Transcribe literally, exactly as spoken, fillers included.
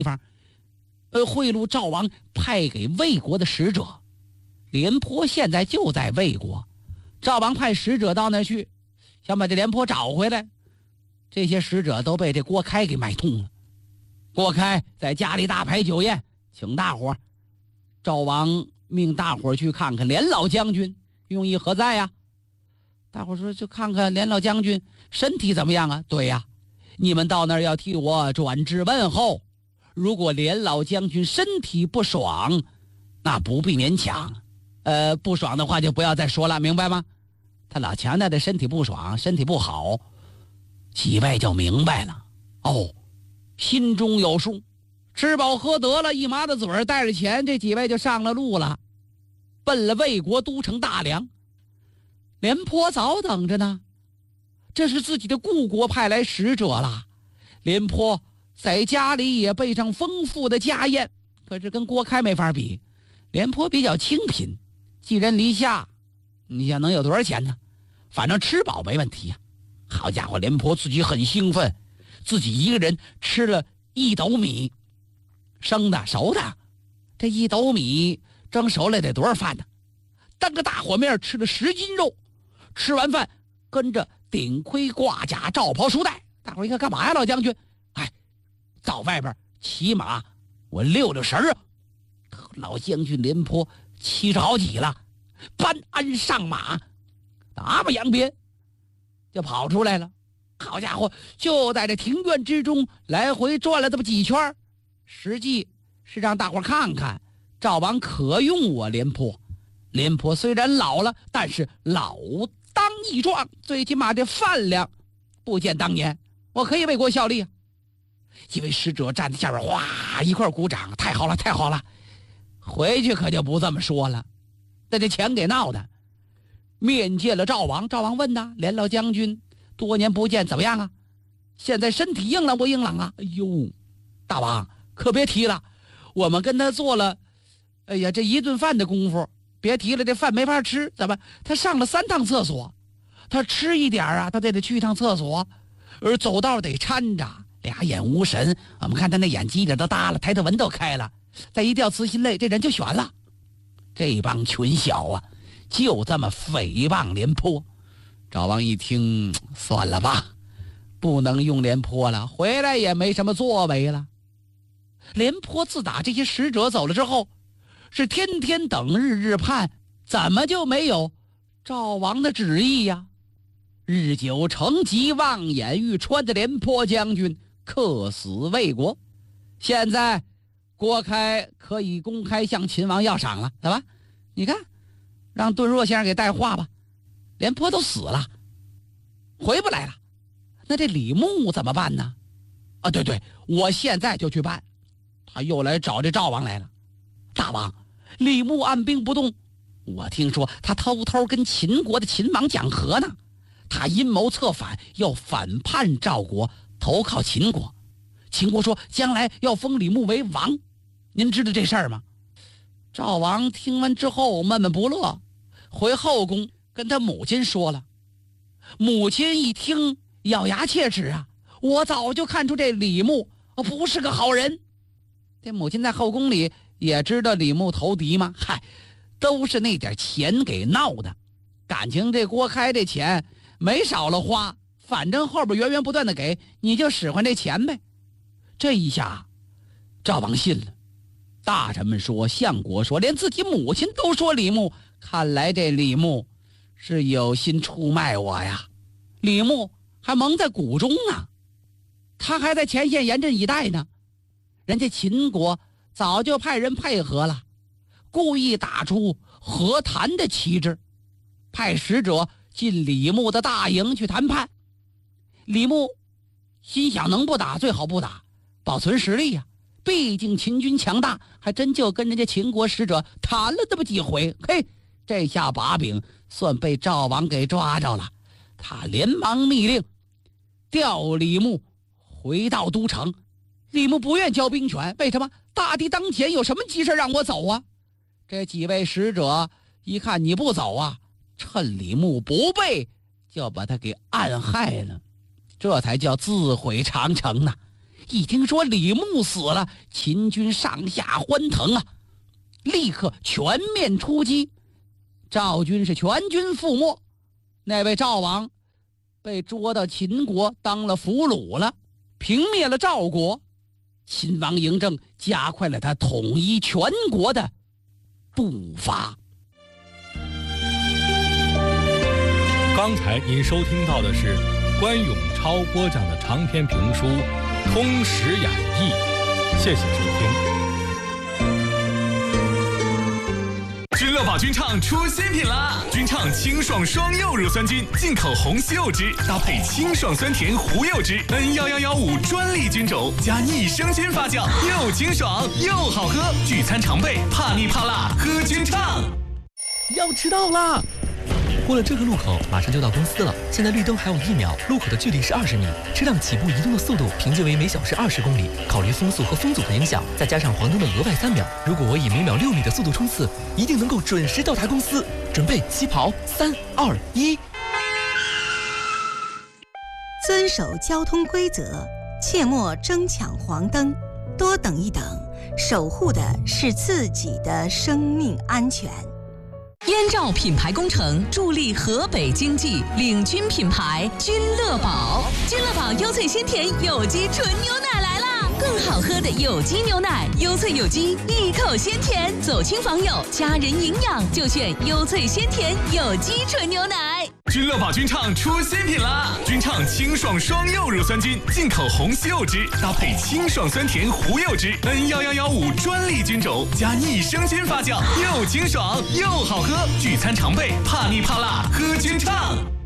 方，呃，贿赂赵王派给魏国的使者。廉颇现在就在魏国，赵王派使者到那去，想把这廉颇找回来。这些使者都被这郭开给买通了。郭开在家里大排酒宴，请大伙。赵王命大伙去看看连老将军，用意何在呀？大伙说就看看连老将军身体怎么样啊？对呀，你们到那儿要替我转知问候。如果连老将军身体不爽，那不必勉强。呃，不爽的话就不要再说了，明白吗？他老强调的身体不爽，身体不好，几位就明白了。哦，心中有数，吃饱喝得了，一麻的嘴儿，带着钱，这几位就上了路了，奔了魏国都城大梁。廉颇早等着呢，这是自己的故国派来使者了。廉颇在家里也备上丰富的家宴，可是跟郭开没法比。廉颇比较清贫，寄人篱下，你想能有多少钱呢？反正吃饱没问题呀、啊。好家伙，廉颇自己很兴奋，自己一个人吃了一斗米，生的熟的，这一斗米蒸熟了得多少饭呢？当着大伙面吃了十斤肉，吃完饭跟着顶盔挂甲罩袍束带。大伙一看干嘛呀，老将军？哎，到外边骑马，我溜溜神儿啊。老将军廉颇七十好几了，搬鞍上马，打把扬鞭就跑出来了。好家伙，就在这庭院之中来回转了这么几圈，实际是让大伙看看赵王可用我廉颇。廉颇虽然老了，但是老当益壮，最起码这饭量不见当年，我可以为国效力啊。一位使者站在下边，哗一块鼓掌，太好了太好了。回去可就不这么说了，那这钱给闹的。面见了赵王，赵王问呐：“连老将军多年不见怎么样啊？现在身体硬朗不硬朗啊？”哎呦，大王可别提了，我们跟他做了，哎呀，这一顿饭的功夫，别提了，这饭没法吃。怎么？他上了三趟厕所，他吃一点啊，他得得去一趟厕所，而走道得搀着，俩眼无神。我们看他那眼犄角都耷了，抬头纹都开了。再一掉慈心泪，这人就悬了。这帮群小啊，就这么诽谤廉颇。赵王一听，算了吧，不能用廉颇了，回来也没什么作为了。廉颇自打这些使者走了之后，是天天等日日盼，怎么就没有赵王的旨意呀？日久成疾，望眼欲穿的廉颇将军客死魏国。现在郭开可以公开向秦王要赏了，怎么？你看，让顿若先生给带话吧。廉颇都死了，回不来了，那这李牧怎么办呢？啊，对对，我现在就去办。他又来找这赵王来了。大王，李牧按兵不动，我听说他偷偷跟秦国的秦王讲和呢，他阴谋策反，要反叛赵国，投靠秦国。秦国说将来要封李牧为王，您知道这事儿吗？赵王听完之后闷闷不乐，回后宫跟他母亲说了。母亲一听咬牙切齿啊，我早就看出这李牧不是个好人。这母亲在后宫里也知道李牧投敌吗？嗨，都是那点钱给闹的。感情这郭开这钱没少了花，反正后边源源不断的给，你就使唤这钱呗。这一下赵王信了。大臣们说，相国说，连自己母亲都说李牧，看来这李牧是有心出卖我呀。李牧还蒙在鼓中呢，他还在前线严阵以待呢。人家秦国早就派人配合了，故意打出和谈的旗帜，派使者进李牧的大营去谈判。李牧心想，能不打最好不打，保存实力呀、啊。毕竟秦军强大，还真就跟人家秦国使者谈了这么几回。嘿，这下把柄算被赵王给抓着了。他连忙密令调李牧回到都城。李牧不愿交兵权，为什么？大敌当前，有什么急事让我走啊？这几位使者一看你不走啊，趁李牧不备就把他给暗害了，这才叫自毁长城呢。 一听说李牧死了，秦军上下欢腾啊，立刻全面出击。赵军是全军覆没，那位赵王被捉到秦国当了俘虏了，平灭了赵国。秦王嬴政加快了他统一全国的步伐。 刚才您收听到的是关永超播讲的长篇评书《通史演义》，谢谢收听。 君乐宝菌畅出新品啦！菌畅清爽双柚乳酸菌，进口红西柚汁，搭配清爽酸甜胡柚汁 N 一一一五专利菌种，加益生菌发酵，又清爽又好喝。聚餐常备，怕腻怕辣，喝菌畅。 要迟到啦！过了这个路口，马上就到公司了。现在绿灯还有一秒，路口的距离是二十米，车辆起步移动的速度平均为每小时二十公里。考虑风速和风阻的影响，再加上黄灯的额外三秒，如果我以每秒六米的速度冲刺，一定能够准时到达公司。准备起跑，三二一。 遵守交通规则，切莫争抢黄灯，多等一等，守护的是自己的生命安全。 燕赵品牌工程助力河北经济，领军品牌君乐宝。君乐宝优萃鲜甜有机纯牛奶来啦！更好喝的有机牛奶，优萃有机，一口鲜甜，走亲访友，家人营养就选优萃鲜甜有机纯牛奶。 君乐宝菌畅出新品啦！菌畅清爽双柚乳酸菌，进口红西柚汁，搭配清爽酸甜胡柚汁 N 一一一五专利菌种，加益生菌发酵，又清爽又好喝。聚餐常备，怕腻怕辣，喝菌畅。